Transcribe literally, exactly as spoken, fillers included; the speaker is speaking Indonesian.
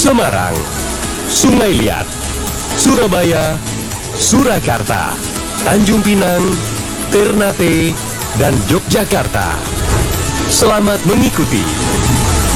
Semarang, Sungai Liat, Surabaya, Surakarta, Tanjung Pinang, Ternate, dan Yogyakarta. Selamat mengikuti.